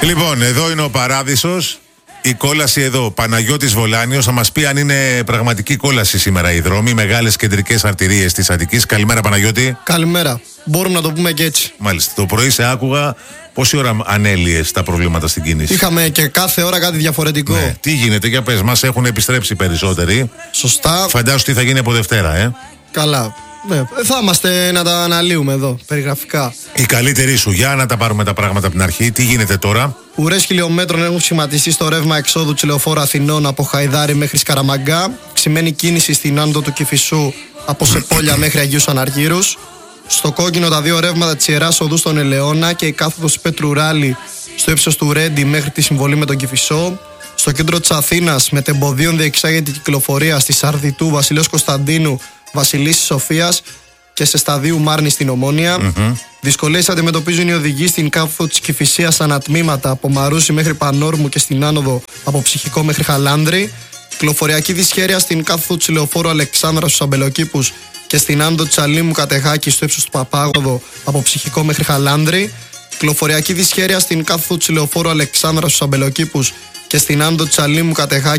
Λοιπόν, εδώ είναι ο Παράδεισος. Η κόλαση εδώ, Παναγιώτης Βολάνιος, θα μας πει αν είναι πραγματική κόλαση σήμερα οι δρόμοι, μεγάλες κεντρικές αρτηρίες της Αττικής. Καλημέρα, Παναγιώτη. Καλημέρα. Μπορούμε να το πούμε και έτσι. Μάλιστα. Το πρωί σε άκουγα πόση ώρα ανέλυες τα προβλήματα στην κίνηση. Είχαμε και κάθε ώρα κάτι διαφορετικό. Ναι. Τι γίνεται, για πες μας, έχουν επιστρέψει περισσότεροι. Σωστά. Φαντάσου τι θα γίνει από Δευτέρα, Καλά. Ναι. Θα είμαστε να τα αναλύουμε εδώ, περιγραφικά. Η καλύτερη σου, για να τα πάρουμε τα πράγματα από την αρχή. Τι γίνεται τώρα? Ουρές χιλιόμετρων έχουν σχηματιστεί στο ρεύμα εξόδου της Λεωφόρου Αθηνών από Χαϊδάρη μέχρι Σκαραμαγκά. Σημαίνει κίνηση στην άνοδο του Κηφισού από Σεπόλια μέχρι Αγίους Αναργύρους. Στο κόκκινο τα δύο ρεύματα της Ιεράς Οδού στον Ελαιώνα και η κάθοδος Πέτρου Ράλη στο ύψος του Ρέντι μέχρι τη συμβολή με τον Κηφισό. Στο κέντρο της Αθήνας μετεμποδίων διεξάγεται η κυκλοφορία στη Σαρδιτού, Βασιλέως Κωνσταντίνου, Βασιλίσσης Σοφίας και σε σταδίου Μάρνη στην Ομόνια. Δυσκολίες αντιμετωπίζουν οι οδηγοί στην κάθοδο της Κηφισίας ανατμήματα από Μαρούσι μέχρι Πανόρμου και στην άνοδο από Ψυχικό μέχρι Χαλάνδρη. Κυκλοφοριακή δυσχέρεια στην κάθοδο της Λεωφόρου Αλεξάνδρα στους Αμπελοκήπους και στην άνοδο της Αλήμου Κατεχάκη στο ύψος του Παπάγοδο από Ψυχικό μέχρι Χαλάνδρη. Κυκλοφοριακή δυσχέρεια στην κάθοδο της Λεωφόρου Αλεξάνδρα στους Αμπελοκήπους και στην άνοδο της Αλήμου Κατεχάκη